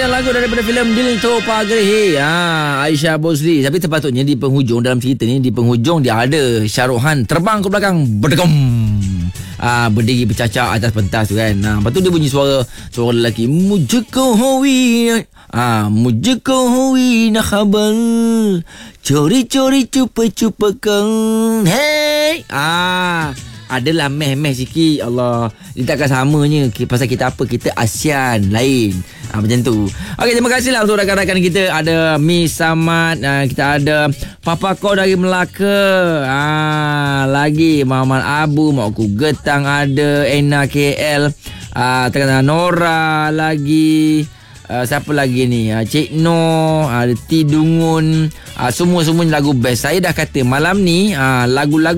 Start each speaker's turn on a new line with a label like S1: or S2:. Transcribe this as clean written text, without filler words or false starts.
S1: dengan lagu daripada filem Dilto Pagrehi. Aisyah Bosli. Tapi sepatutnya di penghujung dalam cerita ni, di penghujung dia ada Syarohan terbang ke belakang, berdegam. Berdiri bercacak atas pentas tu kan. Lepas tu dia bunyi suara lelaki, Mujhko howi na khabar, cori cupa kang. Hey. Adalah meh sikit. Allah, dia takkan samanya pasal kita apa, kita ASEAN lain. Macam tu. Okey, terima kasihlah untuk rakan-rakan kita. Ada Miss Samad, kita ada Papa Kau dari Melaka, lagi Muhammad Abu, Mak Ku Getang ada, Ena KL, terkena Nora lagi. Siapa lagi ni? Cik No, ada Tidungun. Semua-semuanya lagu best. Saya dah kata malam ni lagu-lagu